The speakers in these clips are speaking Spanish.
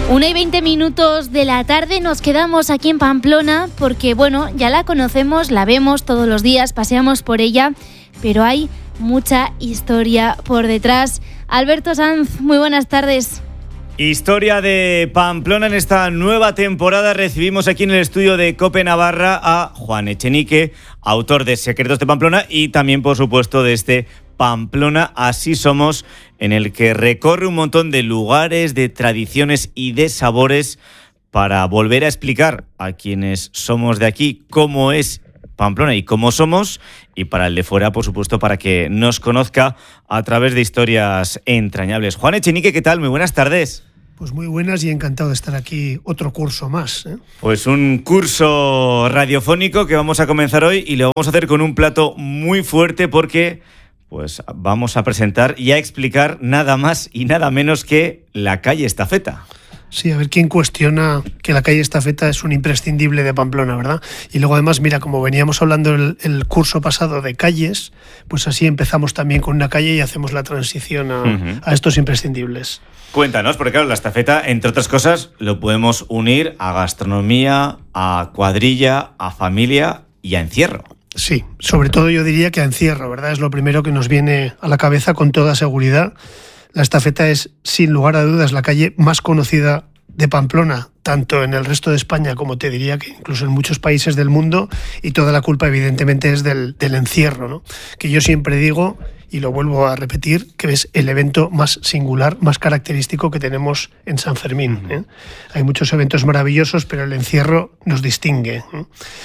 1:20 de la tarde, nos quedamos aquí en Pamplona porque, bueno, ya la conocemos, la vemos todos los días, paseamos por ella, pero hay mucha historia por detrás. Alberto Sanz, muy buenas tardes. Historia de Pamplona en esta nueva temporada. Recibimos aquí en el estudio de COPE Navarra a Juan Echenique, autor de Secretos de Pamplona y también, por supuesto, de este Pamplona Así Somos, en el que recorre un montón de lugares, de tradiciones y de sabores para volver a explicar a quienes somos de aquí cómo es Pamplona y cómo somos, y para el de fuera, por supuesto, para que nos conozca a través de historias entrañables. Juan Echenique, ¿qué tal? Muy buenas tardes. Pues muy buenas y encantado de estar aquí otro curso más, ¿eh? Pues un curso radiofónico que vamos a comenzar hoy y lo vamos a hacer con un plato muy fuerte porque pues vamos a presentar y a explicar nada más y nada menos que la calle Estafeta. Sí, a ver quién cuestiona que la calle Estafeta es un imprescindible de Pamplona, ¿verdad? Y luego además, mira, como veníamos hablando el curso pasado de calles, pues así empezamos también con una calle y hacemos la transición a estos imprescindibles. Cuéntanos, porque claro, la Estafeta, entre otras cosas, lo podemos unir a gastronomía, a cuadrilla, a familia y a encierro. Sí, sobre todo yo diría que a encierro, ¿verdad? Es lo primero que nos viene a la cabeza con toda seguridad. La Estafeta es, sin lugar a dudas, la calle más conocida de Pamplona, tanto en el resto de España como te diría que incluso en muchos países del mundo, y toda la culpa evidentemente es del encierro, ¿no? Que yo siempre digo, y lo vuelvo a repetir, que es el evento más singular, más característico que tenemos en San Fermín, ¿eh? Hay muchos eventos maravillosos, pero el encierro nos distingue, ¿eh?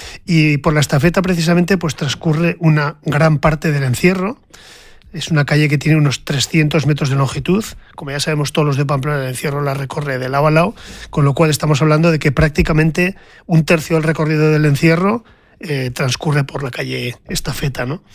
Y por la Estafeta precisamente pues transcurre una gran parte del encierro. Es una calle que tiene unos 300 metros de longitud. Como ya sabemos todos los de Pamplona, el encierro la recorre de lado a lado, con lo cual estamos hablando de que prácticamente un tercio del recorrido del encierro transcurre por la calle Estafeta, ¿no?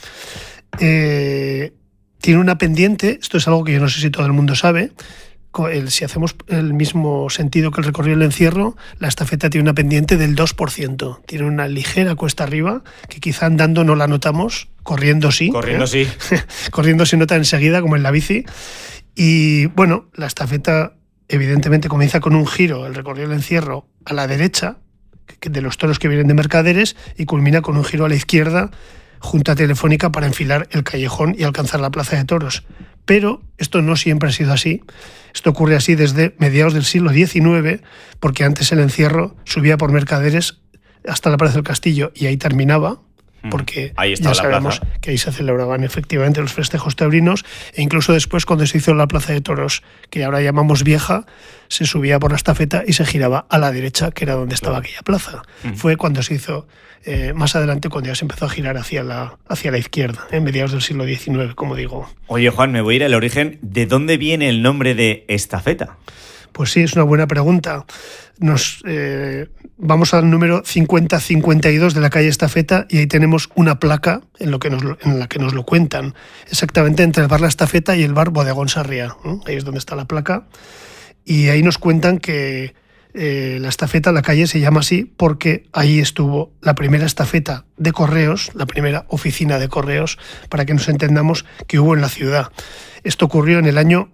Tiene una pendiente, esto es algo que yo no sé si todo el mundo sabe. Si hacemos el mismo sentido que el recorrido del encierro, la Estafeta tiene una pendiente del 2%. Tiene una ligera cuesta arriba, que quizá andando no la notamos, corriendo sí. Corriendo sí. Corriendo se nota enseguida, como en la bici. Y bueno, la Estafeta evidentemente comienza con un giro, el recorrido del encierro, a la derecha, de los toros que vienen de Mercaderes, y culmina con un giro a la izquierda, junta telefónica, para enfilar el callejón y alcanzar la plaza de toros. Pero esto no siempre ha sido así. Esto ocurre así desde mediados del siglo XIX, porque antes el encierro subía por Mercaderes hasta la Plaza del Castillo y ahí terminaba, porque ahí ya sabemos que ahí se celebraban efectivamente los festejos taurinos, e incluso después, cuando se hizo la Plaza de Toros, que ahora llamamos Vieja, se subía por la Estafeta y se giraba a la derecha, que era donde estaba aquella plaza. Fue cuando se hizo, más adelante, cuando ya se empezó a girar hacia la izquierda, en mediados del siglo XIX, como digo. Oye, Juan, me voy a ir al origen. ¿De dónde viene el nombre de Estafeta? Pues sí, es una buena pregunta. Vamos al número 5052 de la calle Estafeta y ahí tenemos una placa en la que nos lo cuentan. Exactamente entre el bar La Estafeta y el bar Bodegón Sarriá, ¿eh? Ahí es donde está la placa. Y ahí nos cuentan que la Estafeta, la calle, se llama así porque ahí estuvo la primera estafeta de correos, la primera oficina de correos, para que nos entendamos, que hubo en la ciudad. Esto ocurrió en el año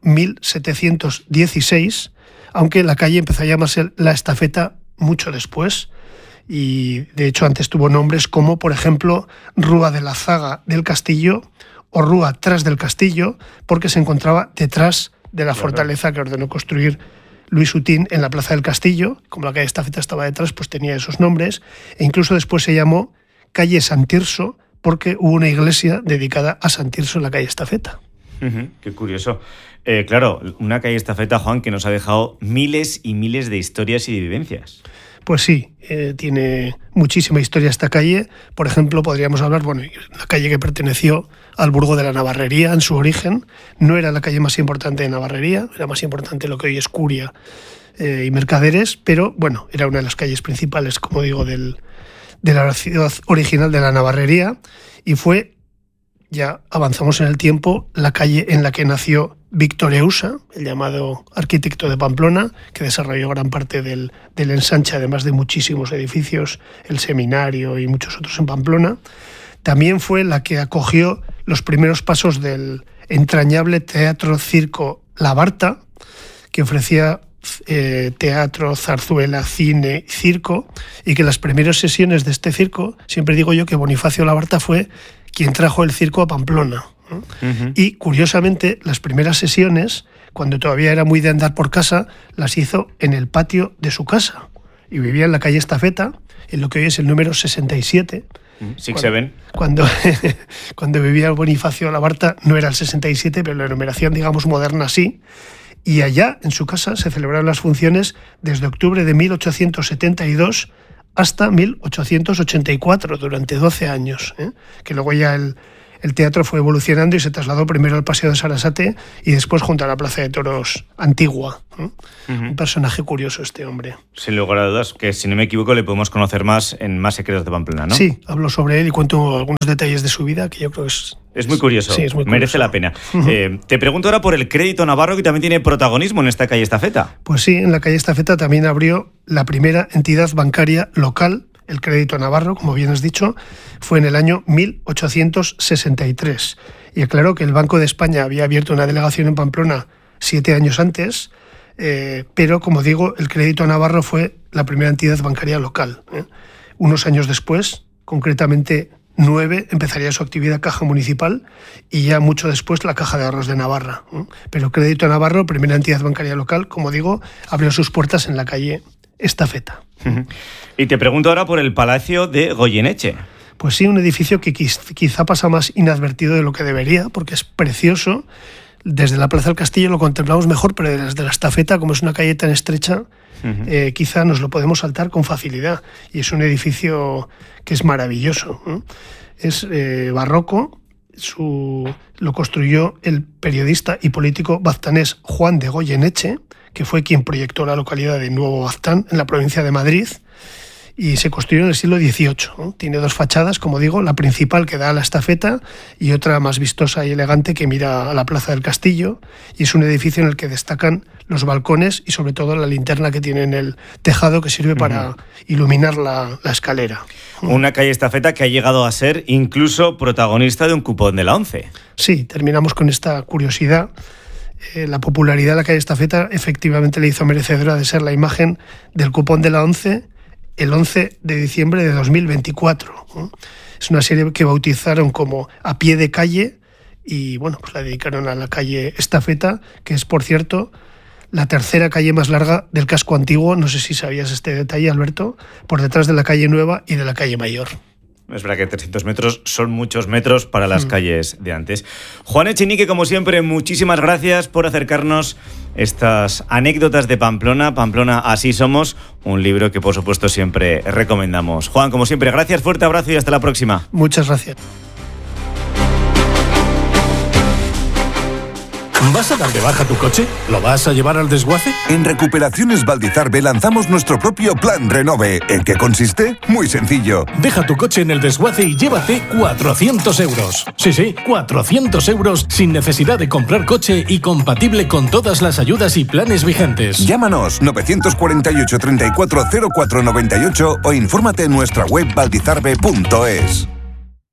1716, aunque la calle empezó a llamarse La Estafeta mucho después, y de hecho antes tuvo nombres como, por ejemplo, Rúa de la Zaga del Castillo o Rúa tras del Castillo, porque se encontraba detrás de la fortaleza que ordenó construir Luis Utín en la Plaza del Castillo. Como la calle Estafeta estaba detrás, pues tenía esos nombres, e incluso después se llamó calle San Tirso porque hubo una iglesia dedicada a San Tirso en la calle Estafeta. Qué curioso. Claro, una calle Estafeta, Juan, que nos ha dejado miles y miles de historias y de vivencias. Pues sí, tiene muchísima historia esta calle. Por ejemplo, podríamos hablar, la calle que perteneció al burgo de la Navarrería en su origen. No era la calle más importante de Navarrería, era más importante lo que hoy es Curia y Mercaderes, pero bueno, era una de las calles principales, como digo, de la ciudad original de la Navarrería, y fue, ya avanzamos en el tiempo, la calle en la que nació Víctor Eusa, el llamado arquitecto de Pamplona, que desarrolló gran parte del ensanche, además de muchísimos edificios, el seminario y muchos otros en Pamplona. También fue la que acogió los primeros pasos del entrañable teatro circo La Barta, que ofrecía teatro, zarzuela, cine, circo, y que las primeras sesiones de este circo, siempre digo yo que Bonifacio Labarta fue quien trajo el circo a Pamplona, ¿no? Y curiosamente las primeras sesiones, cuando todavía era muy de andar por casa, las hizo en el patio de su casa, y vivía en la calle Estafeta, en lo que hoy es el número 67. 67. Cuando vivía Bonifacio Labarta no era el 67, pero la numeración, digamos, moderna sí. Y allá, en su casa, se celebraron las funciones desde octubre de 1872 hasta 1884, durante 12 años, que luego ya el teatro fue evolucionando y se trasladó primero al Paseo de Sarasate y después junto a la Plaza de Toros antigua. Un personaje curioso este hombre. Sin lugar a dudas, que si no me equivoco le podemos conocer más en Más secretos de Pamplona, ¿no? Sí, hablo sobre él y cuento algunos detalles de su vida que yo creo que es muy curioso, sí, es muy curioso. Merece la pena. Te pregunto ahora por el Crédito Navarro, que también tiene protagonismo en esta calle Estafeta. Pues sí, en la calle Estafeta también abrió la primera entidad bancaria local. El Crédito Navarro, como bien has dicho, fue en el año 1863. Y aclaró que el Banco de España había abierto una delegación en Pamplona 7 años antes, pero, como digo, el Crédito Navarro fue la primera entidad bancaria local. Unos años después, concretamente 9, empezaría su actividad Caja Municipal y ya mucho después la Caja de Ahorros de Navarra. Pero Crédito Navarro, primera entidad bancaria local, como digo, abrió sus puertas en la calle Estafeta. Y te pregunto ahora por el Palacio de Goyeneche. Pues sí, un edificio que quizá pasa más inadvertido de lo que debería, porque es precioso. Desde la Plaza del Castillo lo contemplamos mejor, pero desde la Estafeta, como es una calle tan estrecha, quizá nos lo podemos saltar con facilidad. Y es un edificio que es maravilloso, ¿no? Es barroco. Lo construyó el periodista y político baztanés Juan de Goyeneche, que fue quien proyectó la localidad de Nuevo Baztán, en la provincia de Madrid, y se construyó en el siglo XVIII, ¿no? Tiene 2 fachadas, como digo, la principal que da a la Estafeta y otra más vistosa y elegante que mira a la Plaza del Castillo, y es un edificio en el que destacan los balcones y sobre todo la linterna que tiene en el tejado, que sirve para iluminar la escalera. Una calle Estafeta que ha llegado a ser incluso protagonista de un cupón de la ONCE. Sí, terminamos con esta curiosidad. La popularidad de la calle Estafeta efectivamente le hizo merecedora de ser la imagen del cupón de la ONCE el 11 de diciembre de 2024. Es una serie que bautizaron como A Pie de Calle y bueno, pues la dedicaron a la calle Estafeta, que es, por cierto, la tercera calle más larga del casco antiguo. No sé si sabías este detalle, Alberto, por detrás de la calle Nueva y de la calle Mayor. Es verdad que 300 metros son muchos metros para las calles de antes. Juan Echenique, como siempre, muchísimas gracias por acercarnos estas anécdotas de Pamplona. Pamplona, así somos, un libro que por supuesto siempre recomendamos. Juan, como siempre, gracias, fuerte abrazo y hasta la próxima. Muchas gracias. ¿Vas a dar de baja tu coche? ¿Lo vas a llevar al desguace? En Recuperaciones Valdizarbe lanzamos nuestro propio Plan Renove. ¿En qué consiste? Muy sencillo. Deja tu coche en el desguace y llévate 400 euros. Sí, 400 euros sin necesidad de comprar coche y compatible con todas las ayudas y planes vigentes. Llámanos 948 34 04 98 o infórmate en nuestra web valdizarbe.es.